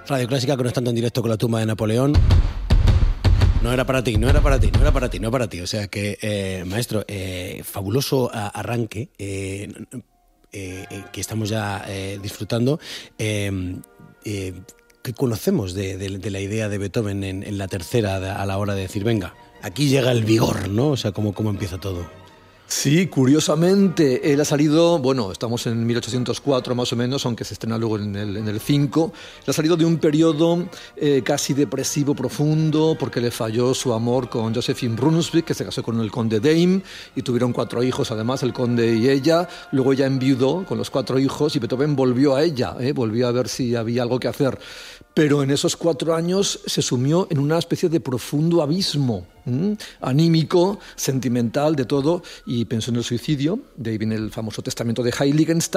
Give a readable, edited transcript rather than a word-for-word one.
Radio Clásica conectando en directo con la tumba de Napoleón. No era para ti, no era para ti, no era para ti, no para ti. O sea que, maestro, fabuloso arranque que estamos ya disfrutando. ¿Qué conocemos de la idea de Beethoven en la tercera a la hora de decir, venga, aquí llega el vigor, ¿no? O sea, ¿cómo empieza todo? Sí, curiosamente, él ha salido, bueno, estamos en 1804 más o menos, aunque se estrena luego en el 5, él ha salido de un periodo casi depresivo profundo, porque le falló su amor con Josephine Brunswick, que se casó con el conde Daim, y tuvieron 4 hijos, además, el conde y ella. Luego ella enviudó con los 4 hijos y Beethoven volvió a ella, volvió a ver si había algo que hacer. Pero en esos 4 años se sumió en una especie de profundo abismo anímico, sentimental, de todo, y pensó en el suicidio. De ahí viene el famoso testamento de Heiligenstadt.